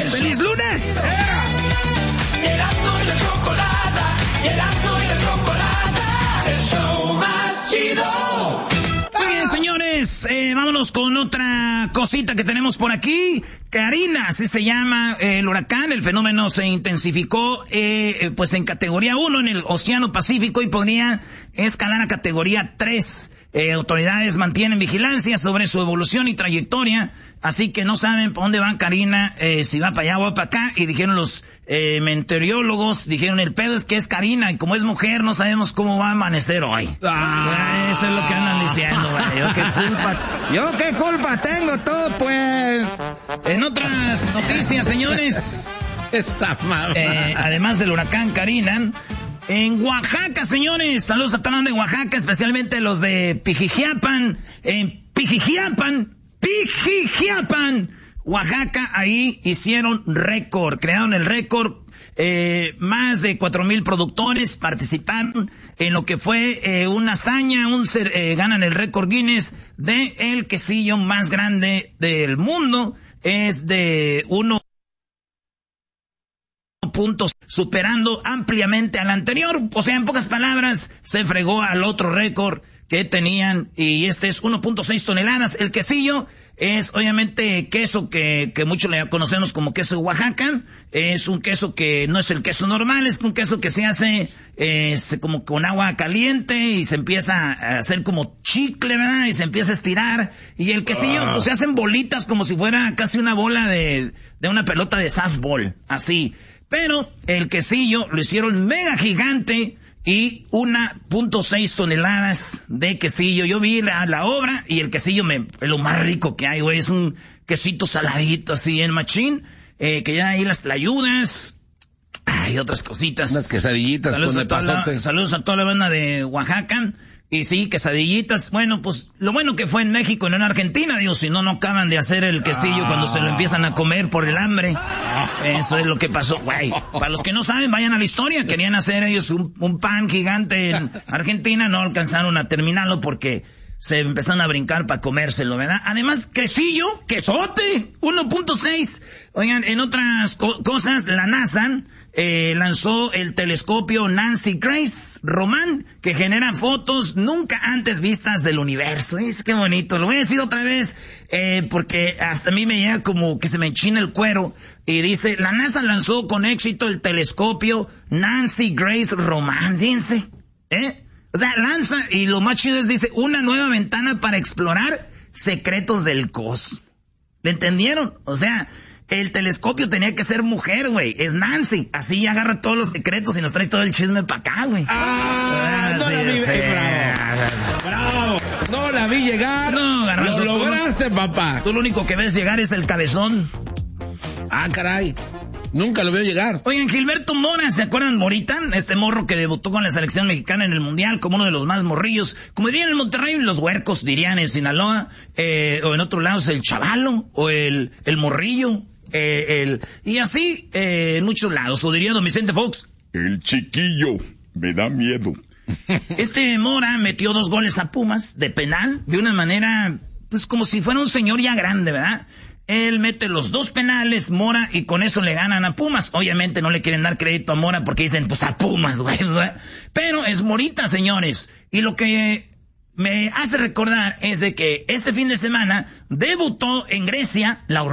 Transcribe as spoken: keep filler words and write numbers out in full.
¡Feliz lunes! Erasmo y la chocolata, Erasmo y la chocolata, el show más chido. Muy bien, señores, eh, vámonos con otra cosita que tenemos por aquí. Karina, así se llama eh, el huracán. El fenómeno se intensificó eh, pues en categoría uno en el Océano Pacífico y podría escalar a categoría tres. Eh, autoridades mantienen vigilancia sobre su evolución y trayectoria, así que no saben por dónde va Karina, eh, si va para allá o va para acá, y dijeron los eh, meteorólogos, dijeron el pedo es que es Karina, y como es mujer no sabemos cómo va a amanecer hoy. Ah, eso es lo que andan diciendo, güey. Yo qué culpa, yo qué culpa tengo todo, pues. En otras noticias, señores, esa mamá. Eh, además del huracán Karina, en Oaxaca, señores, saludos a todos de Oaxaca, especialmente los de Pijijiapan, en Pijijiapan, Pijijiapan, Oaxaca, ahí hicieron récord, crearon el récord, eh, más de cuatro mil productores participaron en lo que fue eh, una hazaña, un eh, ganan el récord Guinness de el quesillo más grande del mundo, es de uno puntos, superando ampliamente al anterior. O sea, en pocas palabras, se fregó al otro récord que tenían, y este es uno punto seis toneladas. El quesillo es obviamente queso que, que muchos le conocemos como queso Oaxaca. Es un queso que no es el queso normal, es un queso que se hace eh, como con agua caliente y se empieza a hacer como chicle, ¿verdad? Y se empieza a estirar. Y el quesillo, pues se hacen bolitas como si fuera casi una bola de, de una pelota de softball, así. Pero el quesillo lo hicieron mega gigante y uno punto seis toneladas de quesillo. Yo vi la, la obra y el quesillo me, es lo más rico que hay, güey. Es un quesito saladito así en machín, eh, que ya ahí las tlayudas, hay otras cositas. Unas quesadillitas saludos con a, toda la, saludos a toda la banda de Oaxaca. Y sí, quesadillitas. Bueno, pues lo bueno que fue en México y no en Argentina, digo, si no, no acaban de hacer el quesillo ah. cuando se lo empiezan a comer por el hambre. Eso es lo que pasó, güey. Para los que no saben, vayan a la historia. Querían hacer ellos un, un pan gigante en Argentina, no alcanzaron a terminarlo porque se empezaron a brincar para comérselo, ¿verdad? Además, quesillo, quesote, uno punto seis. Oigan, en otras co- cosas, la NASA eh, lanzó el telescopio Nancy Grace Roman, que genera fotos nunca antes vistas del universo. Es qué bonito. Lo voy a decir otra vez, eh, porque hasta a mí me llega como que se me enchina el cuero. Y dice, la NASA lanzó con éxito el telescopio Nancy Grace Roman. Fíjense, ¿eh? O sea, lanza, y lo más chido es, dice, una nueva ventana para explorar secretos del cosmos. ¿Le entendieron? O sea, el telescopio tenía que ser mujer, güey. Es Nancy. Así agarra todos los secretos y nos trae todo el chisme para acá, güey. Ah, ah, no sí, la vi, sí. eh, bravo. Bravo. No la vi llegar. No, Garbanzo, lo lograste, tú, papá. Tú lo único que ves llegar es el cabezón. Ah, caray. Nunca lo veo llegar. Oigan, Gilberto Mora, ¿se acuerdan Morita? Este morro que debutó con la selección mexicana en el Mundial como uno de los más morrillos. Como dirían en Monterrey, los huercos dirían en Sinaloa, eh, o en otros lados el chavalo, o el, el morrillo, eh, el, y así, eh, en muchos lados. O diría don Vicente Fox, el chiquillo, me da miedo. Este Mora metió dos goles a Pumas de penal, de una manera, pues como si fuera un señor ya grande, ¿verdad? Él mete los dos penales, Mora, y con eso le ganan a Pumas. Obviamente no le quieren dar crédito a Mora porque dicen, pues a Pumas, güey, ¿verdad? Pero es Morita, señores. Y lo que me hace recordar es de que este fin de semana debutó en Grecia la